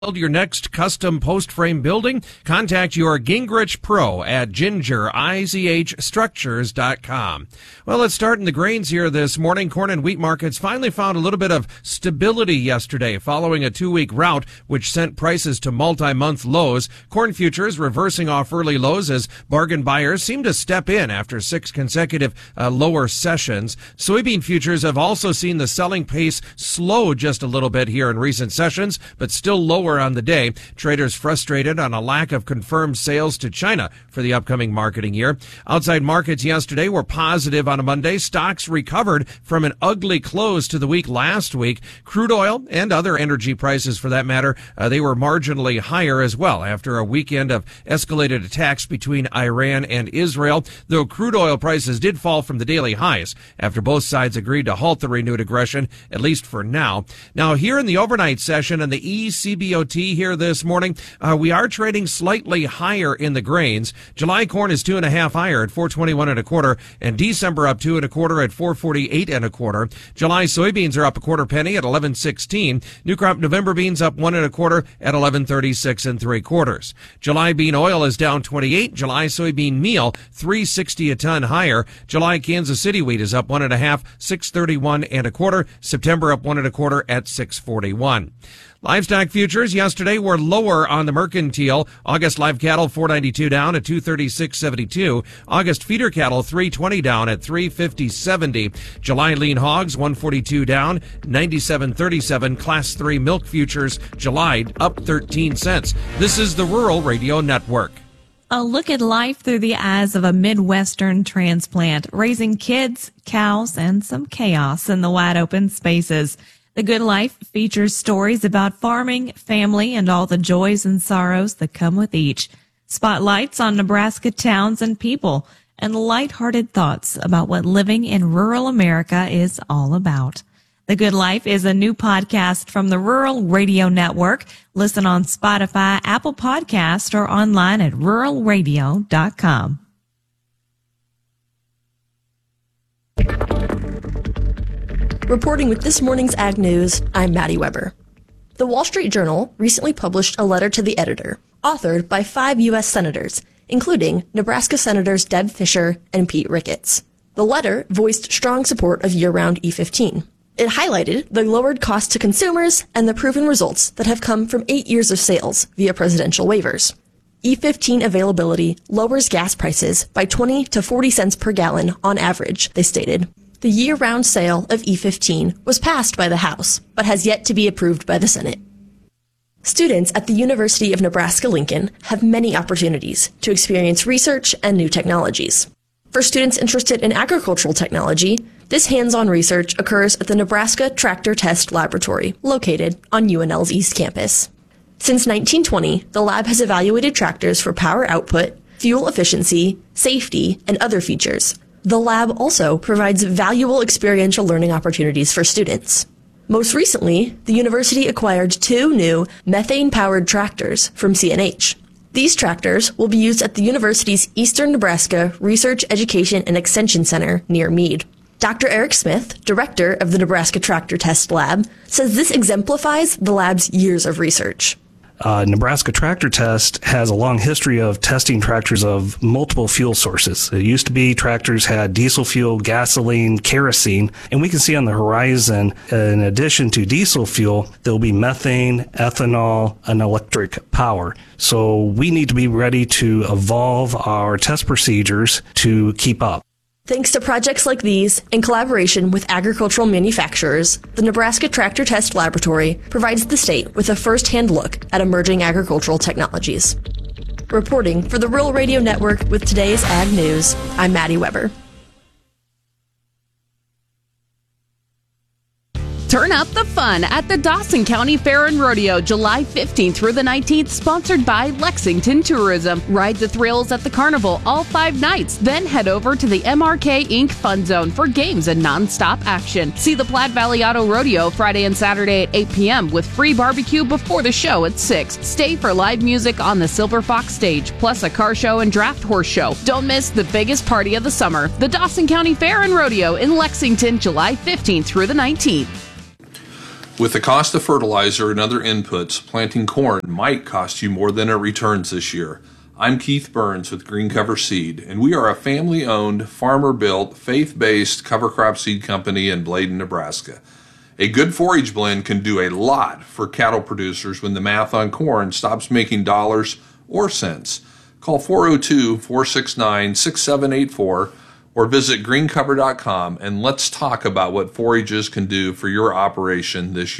Build your next custom post frame building? Contact your Gingrich Pro at gingerizhstructures.com. Well, let's start in the grains here this morning. Corn and wheat markets finally found a little bit of stability yesterday following a 2-week rout which sent prices to multi-month lows. Corn futures reversing off early lows as bargain buyers seem to step in after 6 consecutive lower sessions. Soybean futures have also seen the selling pace slow just a little bit here in recent sessions, but still lower on the day. Traders frustrated on a lack of confirmed sales to China for the upcoming marketing year. Outside markets yesterday were positive on a Monday. Stocks recovered from an ugly close to the week last week. Crude oil and other energy prices, for that matter, they were marginally higher as well after a weekend of escalated attacks between Iran and Israel, though crude oil prices did fall from the daily highs after both sides agreed to halt the renewed aggression, at least for now. Now, here in the overnight session and the ECBOT here this morning, we are trading slightly higher in the grains. July corn is 2.5 higher at 421.25, and December up 2.25 at 448.25. July soybeans are up 1/4 penny at 11.16. New crop November beans up 1.25 at 11.36 3/4. July bean oil is down 28. July soybean meal 3.60 a ton higher. July Kansas City wheat is up 1.5, 6.31 1/4. September up 1.25 at 6.41. Livestock futures yesterday were lower on the mercantile. August live cattle 492 down at 236.72. August feeder cattle 320 down at 350.70. July lean hogs 142 down 97.37. Class 3 milk futures July up 13 cents. This is the Rural Radio Network. A look at life through the eyes of a Midwestern transplant, raising kids, cows, and some chaos in the wide open spaces. The Good Life features stories about farming, family, and all the joys and sorrows that come with each. Spotlights on Nebraska towns and people, and lighthearted thoughts about what living in rural America is all about. The Good Life is a new podcast from the Rural Radio Network. Listen on Spotify, Apple Podcast, or online at ruralradio.com. Reporting with this morning's Ag News, I'm Maddie Weber. The Wall Street Journal recently published a letter to the editor, authored by 5 U.S. senators, including Nebraska Senators Deb Fischer and Pete Ricketts. The letter voiced strong support of year-round E15. It highlighted the lowered cost to consumers and the proven results that have come from 8 years of sales via presidential waivers. E15 availability lowers gas prices by 20 to 40 cents per gallon on average, they stated. The year-round sale of E15 was passed by the House, but has yet to be approved by the Senate. Students at the University of Nebraska-Lincoln have many opportunities to experience research and new technologies. For students interested in agricultural technology, this hands-on research occurs at the Nebraska Tractor Test Laboratory, located on UNL's East Campus. Since 1920, the lab has evaluated tractors for power output, fuel efficiency, safety, and other features. The lab also provides valuable experiential learning opportunities for students. Most recently, the university acquired 2 new methane-powered tractors from CNH. These tractors will be used at the university's Eastern Nebraska Research, Education, and Extension Center near Mead. Dr. Eric Smith, director of the Nebraska Tractor Test Lab, says this exemplifies the lab's years of research. Nebraska Tractor Test has a long history of testing tractors of multiple fuel sources. It used to be tractors had diesel fuel, gasoline, kerosene, and we can see on the horizon, in addition to diesel fuel, there will be methane, ethanol, and electric power. So we need to be ready to evolve our test procedures to keep up. Thanks to projects like these, in collaboration with agricultural manufacturers, the Nebraska Tractor Test Laboratory provides the state with a first-hand look at emerging agricultural technologies. Reporting for the Rural Radio Network with today's Ag News, I'm Maddie Weber. Turn up the fun at the Dawson County Fair and Rodeo, July 15th through the 19th, sponsored by Lexington Tourism. Ride the thrills at the carnival all 5 nights, then head over to the MRK Inc. Fun Zone for games and non-stop action. See the Platte Valley Auto Rodeo Friday and Saturday at 8 p.m. with free barbecue before the show at 6. Stay for live music on the Silver Fox stage, plus a car show and draft horse show. Don't miss the biggest party of the summer, the Dawson County Fair and Rodeo in Lexington, July 15th through the 19th. With the cost of fertilizer and other inputs, planting corn might cost you more than it returns this year. I'm Keith Burns with Green Cover Seed, and we are a family-owned, farmer-built, faith-based cover crop seed company in Bladen, Nebraska. A good forage blend can do a lot for cattle producers when the math on corn stops making dollars or cents. Call 402-469-6784 or visit greencover.com and let's talk about what forages can do for your operation this year.